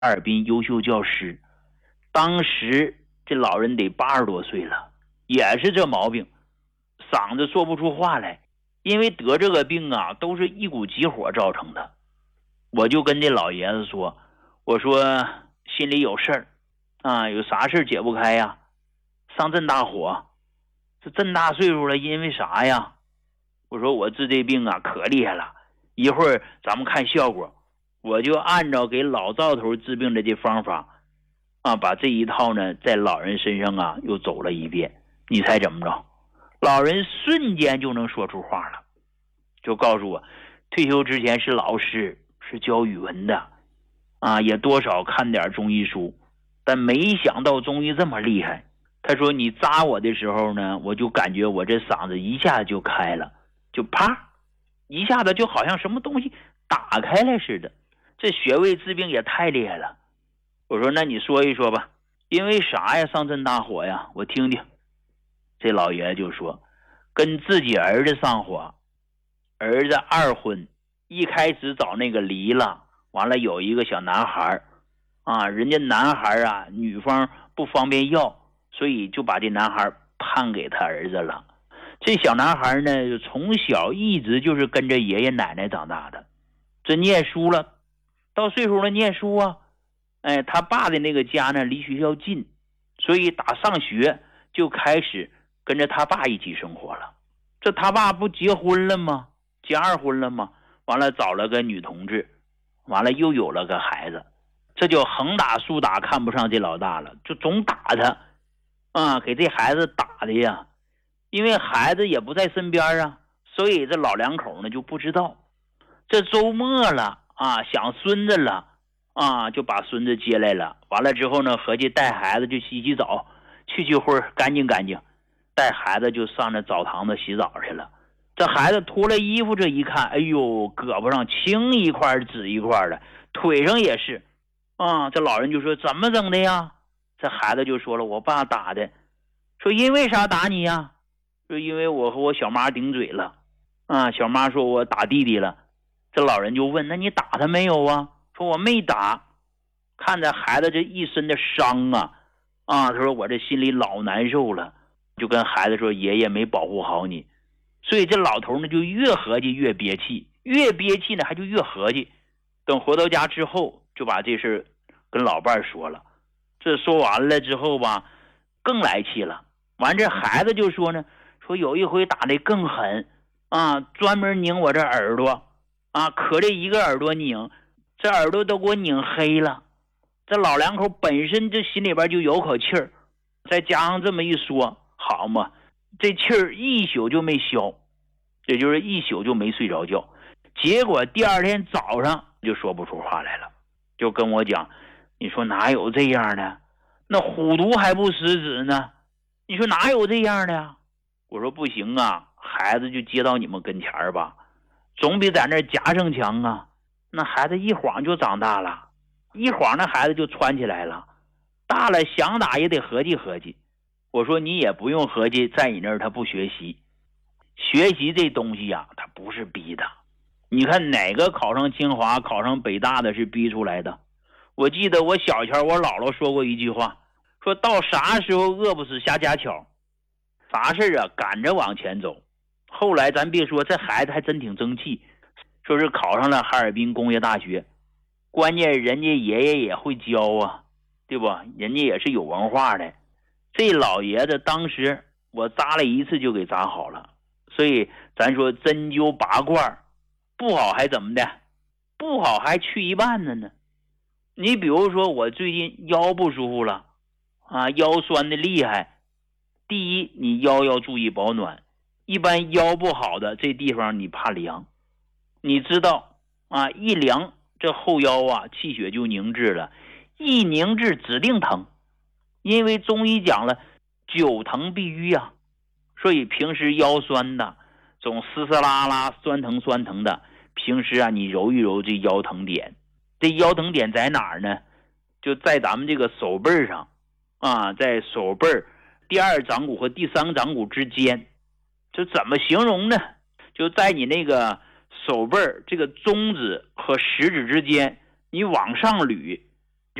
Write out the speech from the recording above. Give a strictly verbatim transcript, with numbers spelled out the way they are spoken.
哈尔滨优秀教师，当时这老人得八十多岁了，也是这毛病，嗓子说不出话来。因为得这个病啊，都是一股急火造成的。我就跟这老爷子说，我说心里有事儿啊，有啥事解不开呀？上这么大火，这这么大岁数了，因为啥呀？我说我治这病啊可厉害了，一会儿咱们看效果。我就按照给老赵头治病的这方法啊，把这一套呢在老人身上啊又走了一遍。你猜怎么着？老人瞬间就能说出话了，就告诉我退休之前是老师，是教语文的啊，也多少看点中医书，但没想到中医这么厉害。他说你扎我的时候呢，我就感觉我这嗓子一下就开了，就啪一下子就好像什么东西打开了似的。这穴位治病也太厉害了。我说那你说一说吧，因为啥呀上这大火呀？我听听。这老爷就说跟自己儿子上火，儿子二婚，一开始找那个离了，完了有一个小男孩啊，人家男孩啊女方不方便要，所以就把这男孩判给他儿子了。这小男孩呢从小一直就是跟着爷爷奶奶长大的，这念书了，到岁数了念书啊，哎，他爸的那个家呢离学校近，所以打上学就开始跟着他爸一起生活了。这他爸不结婚了吗？结二婚了吗？完了找了个女同志，完了又有了个孩子，这就横打竖打看不上这老大了，就总打他啊，给这孩子打的呀。因为孩子也不在身边啊，所以这老两口呢就不知道。这周末了啊，想孙子了啊，就把孙子接来了。完了之后呢，合计带孩子去洗洗澡，去去灰干净干净，带孩子就上那澡堂子洗澡去了。这孩子脱了衣服，这一看，哎呦，胳膊上青一块紫一块的，腿上也是啊。这老人就说怎么整的呀？这孩子就说了，我爸打的。说因为啥打你呀？说因为我和我小妈顶嘴了啊。小妈说我打弟弟了。这老人就问，那你打他没有啊？说我没打。看着孩子这一身的伤啊啊，他说我这心里老难受了，就跟孩子说爷爷没保护好你。所以这老头呢就越合计越憋气，越憋气呢还就越合计。等回到家之后就把这事跟老伴说了。这说完了之后吧，更来气了。完这孩子就说呢，说有一回打得更狠啊，专门拧我这耳朵啊，可这一个耳朵拧，这耳朵都给我拧黑了。这老两口本身这心里边就有口气儿，再加上这么一说，好嘛，这气儿一宿就没消，也就是一宿就没睡着觉。结果第二天早上就说不出话来了，就跟我讲，你说哪有这样的？那虎毒还不食子呢？你说哪有这样的呀？我说不行啊，孩子就接到你们跟前儿吧，总比在那儿夹生强啊。那孩子一晃就长大了，一晃那孩子就窜起来了，大了想打也得合计合计。我说你也不用合计，在你那儿他不学习，学习这东西呀、啊，他不是逼的。你看哪个考上清华考上北大的是逼出来的？我记得我小前我姥姥说过一句话，说到啥时候饿不死瞎家巧，啥事啊赶着往前走。后来咱别说，这孩子还真挺争气，说是考上了哈尔滨工业大学，关键人家爷爷也会教啊，对不？人家也是有文化的。这老爷子当时我扎了一次就给扎好了，所以咱说针灸拔罐不好还怎么的？不好还去一半的呢。你比如说我最近腰不舒服了啊，腰酸的厉害。第一，你腰要注意保暖，一般腰不好的这地方你怕凉，你知道啊，一凉这后腰啊气血就凝滞了，一凝滞指定疼。因为中医讲了久疼必瘀啊，所以平时腰酸的总丝丝拉拉酸疼酸疼的，平时啊你揉一揉这腰疼点。这腰疼点在哪儿呢？就在咱们这个手背上啊，在手背第二掌骨和第三掌骨之间。就怎么形容呢？就在你那个手背这个中指和食指之间，你往上捋，